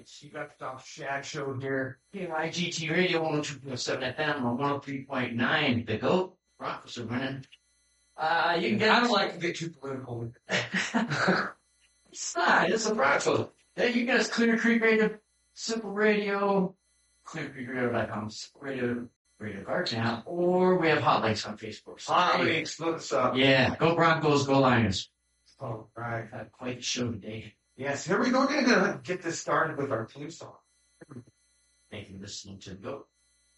You got the Dr. Shad Show here. KIGT Radio 102.7 FM on 103.9. The GOAT. Broncos are winning. You can get. I don't like to get too political with it. It's not. It's a Broncos. Yeah, you can get us Clear Creek Radio, Simple Radio, ClearCreekRadio.com, Radio Garden now, or we have hot links on Facebook. So, Look us up. Yeah, go Broncos, go Lions. Oh, right. Had quite the show today. Yes, here we go. We're going to get this started with our theme song. Thank you for listening to the GOAT.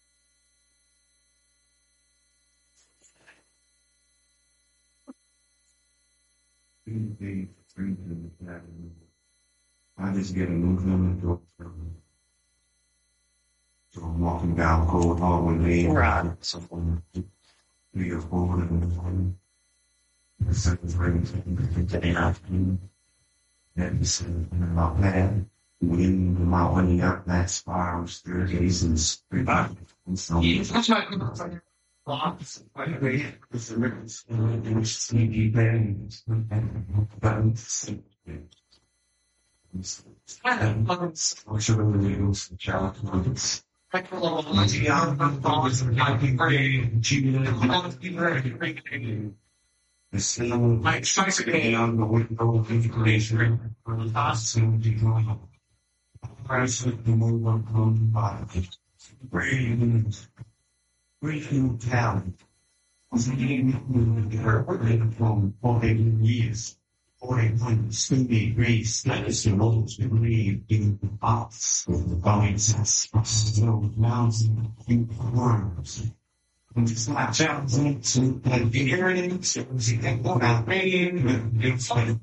I just get a new feeling. So I'm walking down Cold Hallway Lane. Something 3 or 4 in the morning. The sun's raining today afternoon. And sitting in my bed, wind in my way up that spiral staircases. And so That's my lots. it's a ribbons and sleepy bands. I'm sure the news and child. The same Like, strikes again. on the window of information for the past 70 million. Price of the move on by breathing talent. Was being heard from 40 years. 40 Stevie Grace that is the most believed in the box of the bodies as so mountain in worms. And it's not challenging to like the hearings, it was about rain, it's like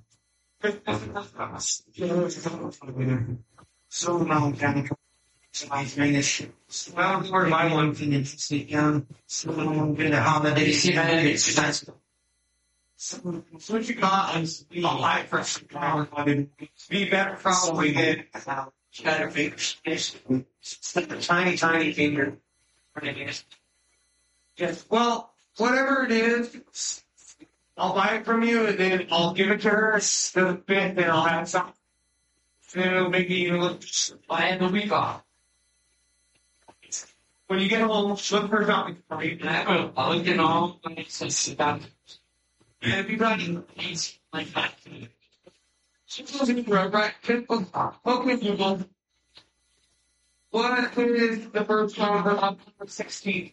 so long time so I finish. Well, for my one thing it's the so long been a holiday season, it's nice. So what you got is be high pressure power, be better probably than better fingers. It's like a tiny finger. Yes, well, whatever it is, I'll buy it from you and then I'll give it to her the bit, then I'll have some. Then it'll make me buy it the week off. When you get home, look for something for me. I'll get home and it's about. And everybody easy like that. Right. Okay, people. What is the first number on number 16?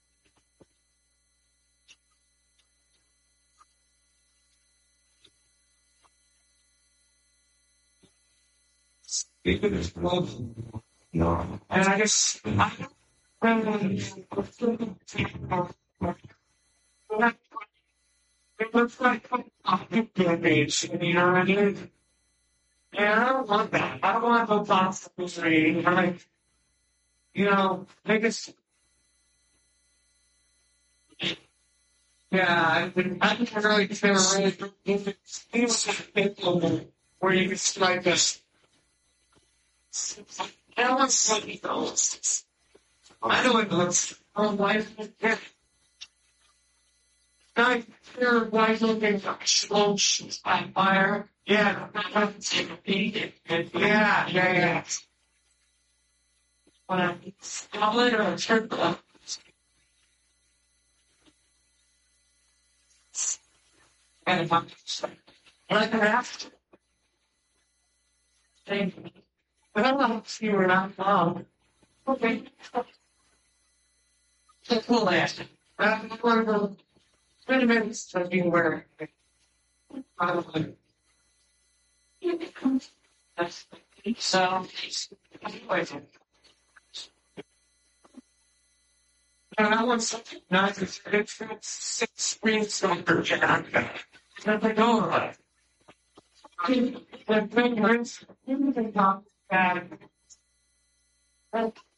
And I guess it looks like a page, you know what I mean? And I don't want that. I don't want those obstacles reading. Like, you know, they just. Yeah, I can really feel where you can strike us. I don't want to see those. I know it looks. Oh, life is different. Like, your wife looking slow on fire. Yeah. Yeah. When I smell it or turn up. And if I'm like an after. Thank you. But I don't see we're not long. Okay. That's the last. That's one of the 20 minutes of being where probably that's so and I want something nice. It's 6 screens soccer chat. And I go like the thing is you can talk bad.